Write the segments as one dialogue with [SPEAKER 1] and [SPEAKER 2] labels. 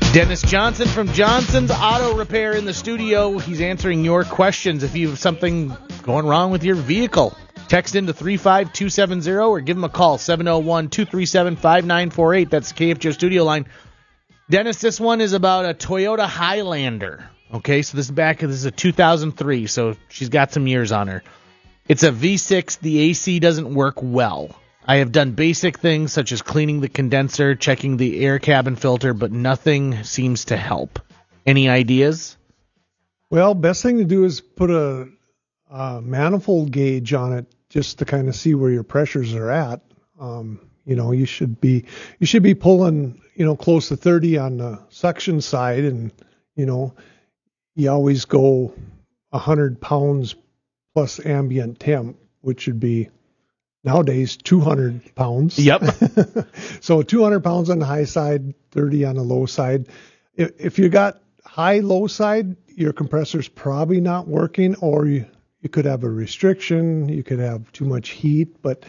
[SPEAKER 1] Dennis Johnson from Johnson's Auto Repair in the studio. He's answering your questions if you have something going wrong with your vehicle. Text into 35270 or give him a call, 701-237-5948. That's the KFJ studio line. Dennis, this one is about a Toyota Highlander. Okay, so this is a 2003, so she's got some years on her. It's a V6. The AC doesn't work well. I have done basic things such as cleaning the condenser, checking the air cabin filter, but nothing seems to help. Any ideas?
[SPEAKER 2] Well, best thing to do is put a manifold gauge on it just to kind of see where your pressures are at. You should be pulling, close to 30 on the suction side, and you always go 100 pounds plus ambient temp, which should be nowadays 200 pounds.
[SPEAKER 1] Yep.
[SPEAKER 2] So 200 pounds on the high side, 30 on the low side. If you got high-low side, your compressor's probably not working, or you could have a restriction. You could have too much heat. But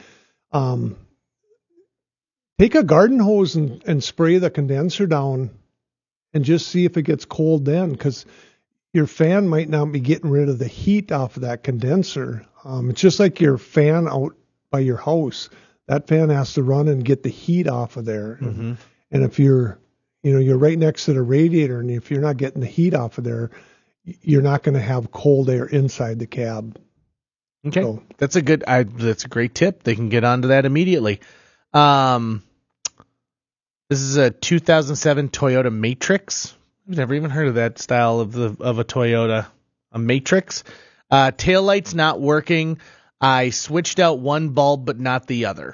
[SPEAKER 2] take a garden hose and spray the condenser down and just see if it gets cold then, because your fan might not be getting rid of the heat off of that condenser. It's just like your fan out by your house. That fan has to run and get the heat off of there. Mm-hmm. And if you're right next to the radiator, and if you're not getting the heat off of there, you're not going to have cold air inside the cab.
[SPEAKER 1] Okay. So, that's a great tip. They can get onto that immediately. This is a 2007 Toyota Matrix. I've never even heard of that style of a Toyota, a Matrix. Taillight's not working. I switched out one bulb, but not the other.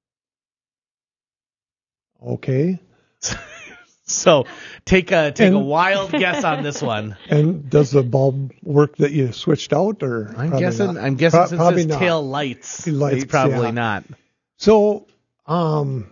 [SPEAKER 2] Okay.
[SPEAKER 1] So take a wild guess on this one.
[SPEAKER 2] And does the bulb work that you switched out, or
[SPEAKER 1] I'm guessing since it's tail lights, it's probably not.
[SPEAKER 2] So, I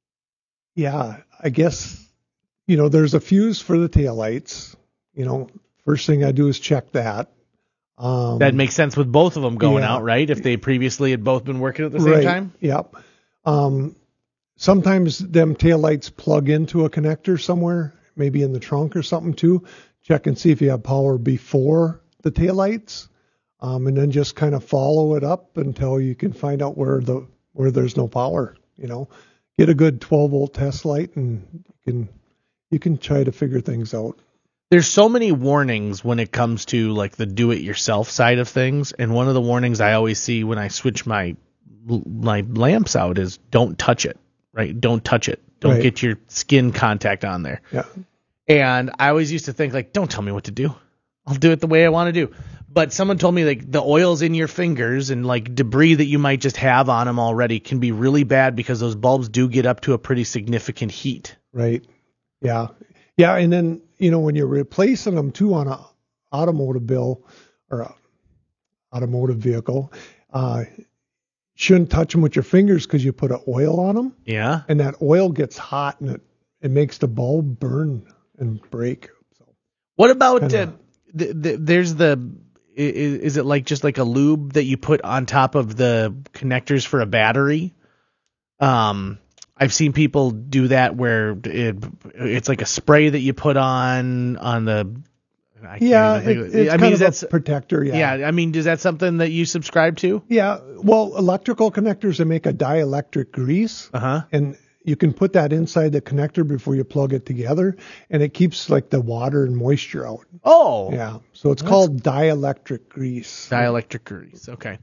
[SPEAKER 2] guess there's a fuse for the tail lights. First thing I do is check that.
[SPEAKER 1] That makes sense with both of them going out, right? If they previously had both been working at the same time?
[SPEAKER 2] Yep. Sometimes them taillights plug into a connector somewhere, maybe in the trunk or something too. Check and see if you have power before the taillights, and then just kind of follow it up until you can find out where there's no power. Get a good 12-volt test light, and you can try to figure things out.
[SPEAKER 1] There's so many warnings when it comes to like the do-it-yourself side of things, and one of the warnings I always see when I switch my lamps out is don't touch it, right? Don't touch it. Don't get your skin contact on there.
[SPEAKER 2] Yeah.
[SPEAKER 1] And I always used to think like, don't tell me what to do. I'll do it the way I want to do. But someone told me like the oils in your fingers and like debris that you might just have on them already can be really bad because those bulbs do get up to a pretty significant heat.
[SPEAKER 2] Right. Yeah. Yeah, and then, when you're replacing them too on an automotive bill or a automotive vehicle, shouldn't touch them with your fingers because you put an oil on them.
[SPEAKER 1] Yeah.
[SPEAKER 2] And that oil gets hot and it makes the bulb burn and break. So
[SPEAKER 1] what about is it like just like a lube that you put on top of the connectors for a battery? I've seen people do that where it's like a spray that you put on the.
[SPEAKER 2] It's kind of a protector. Yeah.
[SPEAKER 1] Yeah. I mean, is that something that you subscribe to?
[SPEAKER 2] Yeah. Well, electrical connectors, they make a dielectric grease.
[SPEAKER 1] Uh-huh.
[SPEAKER 2] And you can put that inside the connector before you plug it together, and it keeps like the water and moisture out.
[SPEAKER 1] Oh.
[SPEAKER 2] Yeah. So it's called dielectric grease.
[SPEAKER 1] Dielectric grease. Okay.